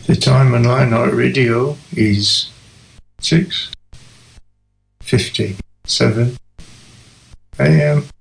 The time on Light Night Radio is 6:57 a.m.